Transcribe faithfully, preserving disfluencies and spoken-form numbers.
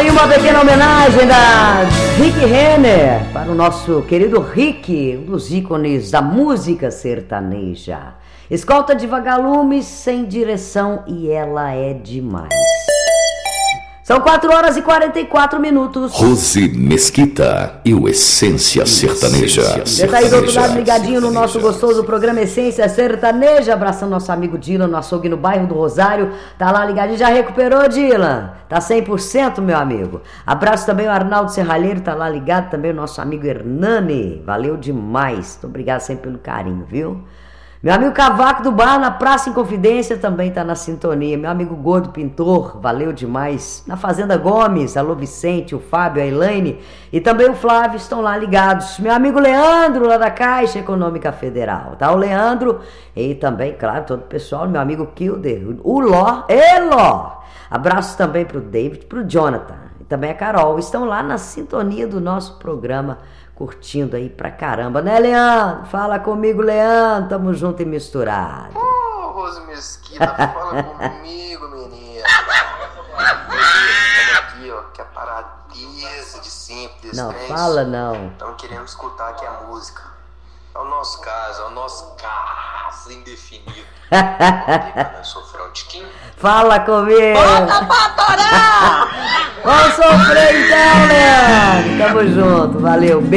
aí uma pequena homenagem da Rick Renner para o nosso querido Rick, um dos ícones da música sertaneja. Escolta de vagalumes sem direção e ela é demais. São quatro horas e quarenta e quatro minutos. Rose Mesquita e o Essência Sertaneja. Você tá aí do outro lado ligadinho no nosso gostoso programa Essência Sertaneja. Abraçando nosso amigo Dylan, no açougue no bairro do Rosário. Tá lá ligadinho, já recuperou, Dylan? Tá cem por cento, meu amigo. Abraço também o Arnaldo Serralheiro, tá lá ligado. Também o nosso amigo Hernani. Valeu demais. Muito obrigado sempre pelo carinho, viu? Meu amigo Cavaco do Bar, na Praça em Confidência, também tá na sintonia. Meu amigo Gordo Pintor, valeu demais. Na Fazenda Gomes, alô Vicente, o Fábio, a Elaine e também o Flávio estão lá ligados. Meu amigo Leandro, lá da Caixa Econômica Federal, tá? O Leandro e também, claro, todo o pessoal, meu amigo Kilder, o Ló, Eló. Abraço também pro David, pro Jonathan e também a Carol. Estão lá na sintonia do nosso programa, curtindo aí pra caramba, né, Leandro? Fala comigo, Leandro. Tamo junto e misturado. Ô, oh, Rose Mesquita, fala comigo, menina. Estamos aqui, ó, que é a paradisa de sempre. Não, fala não. Estamos querendo escutar aqui a música. É o nosso caso, é o nosso caso indefinido. Eu sou Frontiquim. Fala comigo. Bota pra torar! Vamos sofrer então, Leandro. Tamo junto, valeu.